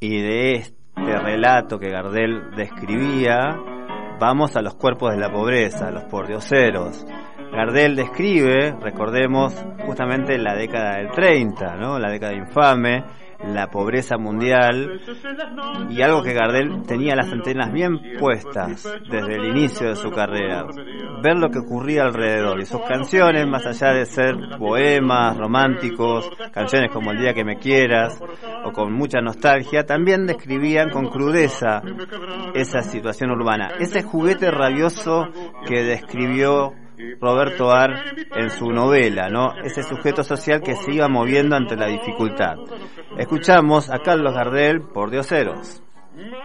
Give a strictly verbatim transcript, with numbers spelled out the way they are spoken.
Y de este relato que Gardel describía, vamos a los cuerpos de la pobreza, a los pordioseros. Gardel describe, recordemos, justamente la década del treinta, ¿no? La década infame, la pobreza mundial, y algo que Gardel tenía las antenas bien puestas desde el inicio de su carrera, ver lo que ocurría alrededor. Y sus canciones, más allá de ser poemas románticos, canciones como El día que me quieras, o con mucha nostalgia, también describían con crudeza esa situación urbana, ese juguete rabioso que describió Roberto Ar en su novela, ¿no? Ese sujeto social que se iba moviendo ante la dificultad. Escuchamos a Carlos Gardel por Dioseros.